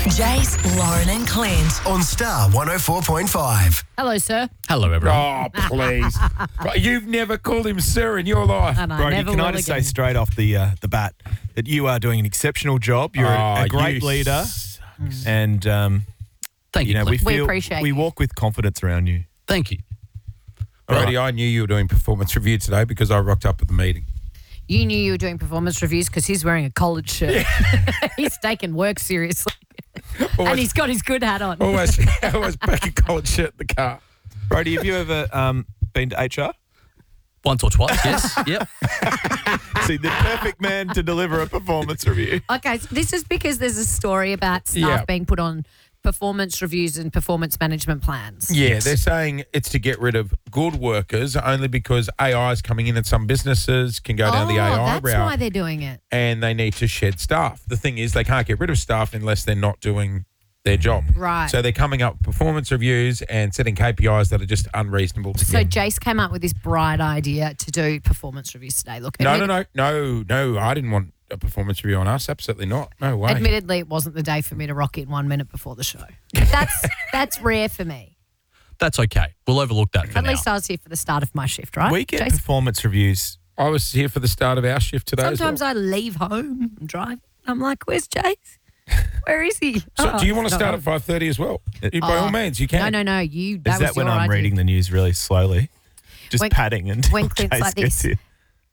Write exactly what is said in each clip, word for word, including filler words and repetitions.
Jace, Lauren and Clint. On Star one oh four point five. Hello, sir. Hello, everyone. Oh, please. Right, you've never called him sir in your life. And I Brody, never can will I just again. say straight off the uh, the bat that you are doing an exceptional job. You're a, Oh, a great you leader, s- and um, Thank you, you know we Clint. We feel appreciate we you. walk with confidence around you. Thank you. Brody, I knew you were doing performance review today because I rocked up at the meeting. You knew you were doing performance reviews because he's wearing a collared shirt. He's taking work seriously. And he's got his good hat on. Always, always back a collared shirt in the car. Brody, have you ever um, been to H R? Once or twice, yes. Yep. See, the perfect man to deliver a performance review. Okay, so this is because there's a story about staff Yeah. being put on performance reviews and performance management plans. Yeah, they're saying it's to get rid of good workers only because A I is coming in and some businesses can go down oh, the A I that's route why they're doing it. and they need to shed staff. The thing is they can't get rid of staff unless they're not doing their job. Right. So they're coming up with performance reviews and setting K P Is that are just unreasonable to So get. Jace came up with this bright idea to do performance reviews today. Look, No, admit- no, no, no, no. I didn't want a performance review on us. Absolutely not. No way. Admittedly, it wasn't the day for me to rock in one minute before the show. That's that's rare for me. That's okay. We'll overlook that for At now. least I was here for the start of my shift, right? We get Jace? performance reviews. I was here for the start of our shift today. as Sometimes well. I leave home and drive. I'm like, where's Jace? Where is he? So Oh, do you want to it's start not at five thirty as well? You- By Oh, all means, you can. No, no, no. You. That Is was that when your I'm idea. reading the news really slowly? Just When- padding until when Clint's Jace like gets this. in.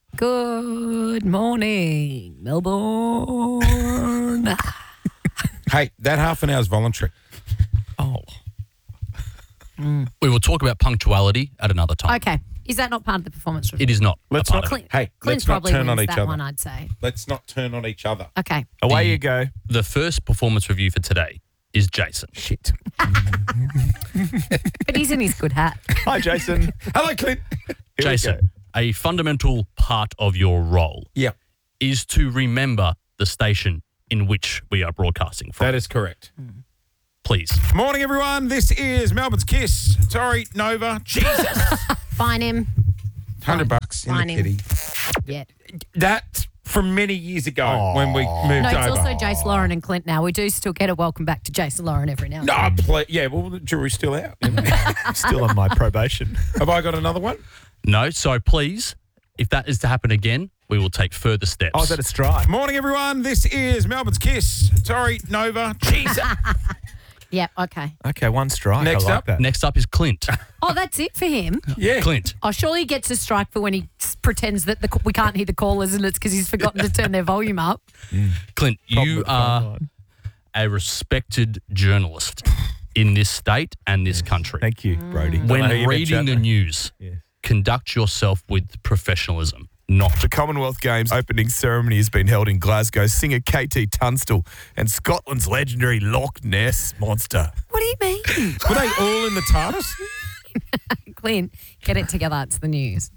Good morning, Melbourne. Hey, that half an hour is voluntary. Oh, We will talk about punctuality at another time. Okay, is that not part of the performance review? It is not. Let's a part not- of it. Clint, Hey, Clint's let's not probably turn on wins each that other. one, I'd say. Let's not turn on each other. Okay. away The- you go. The first performance review for today is Jason. Shit. But he's in his good hat. Hi, Jason. Hello, Clint. Here we Jason, go. a fundamental part of your role Yeah, is to remember the station in which we are broadcasting from. that is correct. Please. Morning, everyone. This is Melbourne's Kiss. Sorry, Nova. Jesus. Fine him. Hundred bucks in the Fine him. kitty. Yeah. That from many years ago when we moved No, it's over. also Jace, Lauren, and Clint now. We do still get a welcome back to Jason Lauren every now and then. No, pl- yeah, well, the jury's still out. you know. Still on my probation. Have I got another one? No, so please, if that is to happen again, we will take further steps. Oh, is that a strike? Morning, everyone. This is Melbourne's Kiss. Sorry, Nova. Jesus. Yeah, okay. Okay, one strike. Next I like up. that. Next up is Clint. Oh, that's it for him. Yeah. Clint. Oh, surely he gets a strike for when he s- pretends that the, we can't hear the callers and it's because he's forgotten to turn their volume up. Clint, Problem you with the phone are line. a respected journalist in this state and this country. Thank you, Brody. When I know you've been reading the chatting. news, Yes. conduct yourself with professionalism, not The Commonwealth Games opening ceremony has been held in Glasgow. Singer K T Tunstall and Scotland's legendary Loch Ness monster. What do you mean? Were they all in the TARDIS? Clint, get it together. It's the news.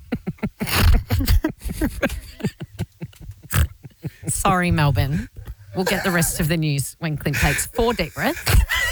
Sorry, Melbourne. We'll get the rest of the news when Clint takes four deep breaths.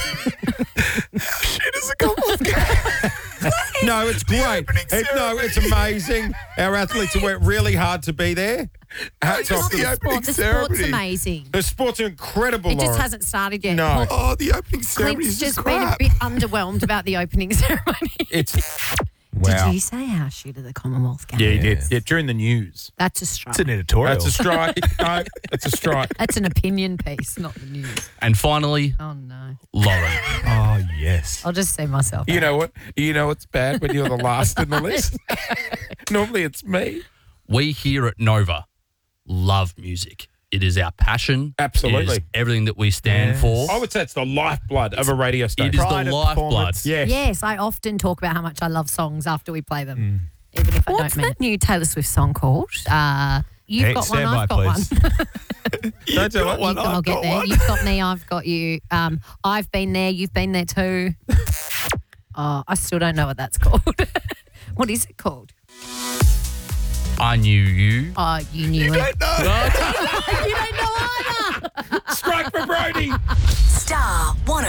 Shit is a Commonwealth Games. No, it's great. opening It- no, it's amazing. Our athletes have worked really hard to be there. Hats off to the the, opening Sport, the sport's ceremony. amazing. the sports are incredible, It just Lauren. hasn't started yet. No. Paul- Oh, the opening ceremony Clint's is just just been a crap. bit underwhelmed about the opening ceremony. It's wow. Did you say how shit of the Commonwealth Games? Yeah, you did. Yeah. Yeah, during the news. That's a strike. It's an editorial. That's a strike. No, it's a strike. That's an opinion piece, not the news. And finally, Oh, no. Lauren. Oh, yes. I'll just see myself. You out. know what? You know it's bad when you're the last in the list. Normally it's me. We here at Nova love music. It is our passion. Absolutely. It is everything that we stand Yes. for. I would say it's the lifeblood of a radio station. It is Pride the of lifeblood. performance. Yes. Yes, I often talk about how much I love songs after we play them, even if I What's don't mean that new Taylor Swift song called? Uh, you've Hey, got one, stand by, I've got please. one. Don't tell it. one, I'll I've get got there. one. You've got me, I've got you. Um, I've been there, you've been there too. Oh, I still don't know what that's called. What is it called? I knew you. Oh, you knew it. No. You don't know either. Strike for Brody. Star one oh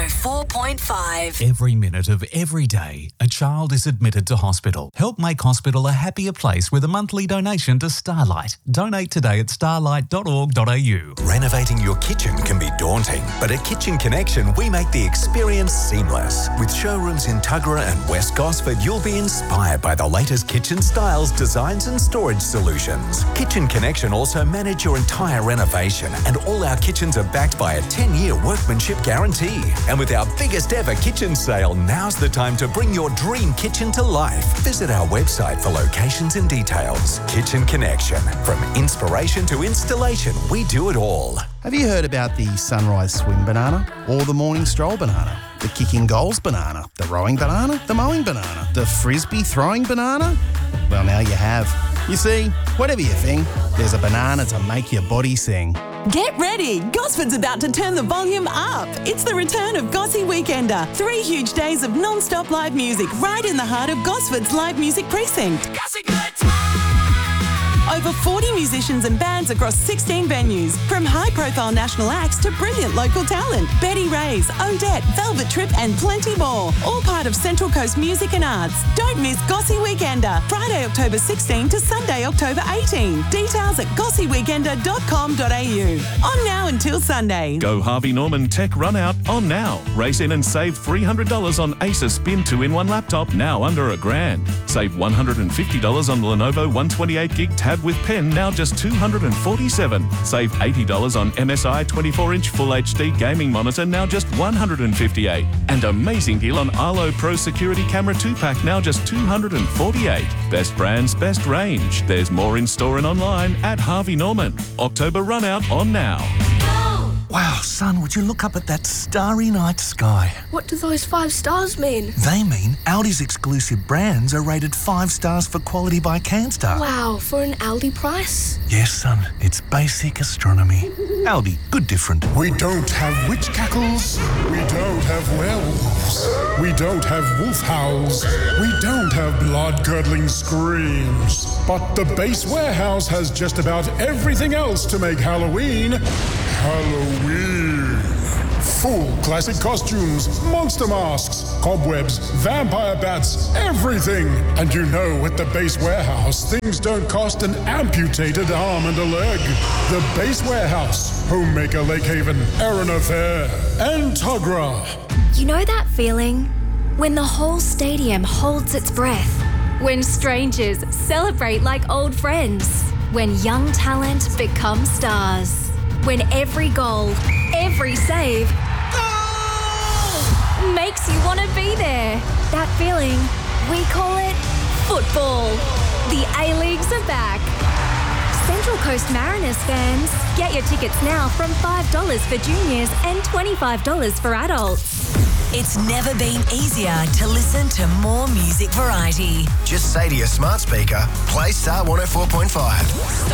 four point five. Every minute of every day, a child is admitted to hospital. Help make hospital a happier place with a monthly donation to Starlight. Donate today at starlight dot org dot a u. Renovating your kitchen can be daunting, but at Kitchen Connection, we make the experience seamless. With showrooms in Tuggerah and West Gosford, you'll be inspired by the latest kitchen styles, designs and storage solutions. Kitchen Connection also manage your entire renovation, and all our kitchens are backed by a ten-year workmanship guarantee. And with our biggest ever kitchen sale, now's the time to bring your dream kitchen to life. Visit our website for locations and details. Kitchen Connection. From inspiration to installation, we do it all. Have you heard about the sunrise swim banana or the morning stroll banana? The kicking goals banana, the rowing banana, the mowing banana, the frisbee throwing banana? Well, now you have. You see, whatever you think, there's a banana to make your body sing. Get ready! Gosford's about to turn the volume up. It's the return of Gossy Weekender. Three huge days of non-stop live music right in the heart of Gosford's live music precinct. Gossy good time! Over forty musicians and bands across sixteen venues. From high-profile national acts to brilliant local talent. Betty Ray's, Odette, Velvet Trip and plenty more. All part of Central Coast Music and Arts. Don't miss Gossy Weekender. Friday, October sixteenth to Sunday, October eighteenth. Details at gossy weekender dot com dot a u. On now until Sunday. Go Harvey Norman Tech Run Out on now. Race in and save three hundred dollars on Acer Spin two in one laptop, now under a grand. Save one hundred fifty dollars on Lenovo one twenty-eight gig tab with pen, now just two hundred forty-seven dollars. Save eighty dollars on M S I twenty-four inch Full H D gaming monitor, now just one hundred fifty-eight dollars. And amazing deal on Arlo Pro Security Camera two pack, now just two hundred forty-eight dollars. Best brands, best range. There's more in store and online at Harvey Norman. October Run Out on now. Wow, son, would you look up at that starry night sky? What do those five stars mean? They mean Aldi's exclusive brands are rated five stars for quality by CanStar. Wow, for an Aldi price? Yes, son, it's basic astronomy. Aldi, good different. We don't have witch cackles. We don't have werewolves. We don't have wolf howls. We don't have blood-curdling screams. But the Base Warehouse has just about everything else to make Halloween Halloween. Full classic costumes, monster masks, cobwebs, vampire bats, everything. And you know, at the Base Warehouse, things don't cost an amputated arm and a leg. The Base Warehouse, Homemaker Lake Haven, Erina Fair, and Tuggerah. You know that feeling? When the whole stadium holds its breath. When strangers celebrate like old friends. When young talent becomes stars. When every goal, every save goal! Makes you want to be there. That feeling, we call it football. The A-Leagues are back. Central Coast Mariners fans, get your tickets now from five dollars for juniors and twenty-five dollars for adults. It's never been easier to listen to more music variety. Just say to your smart speaker, play Star one oh four point five.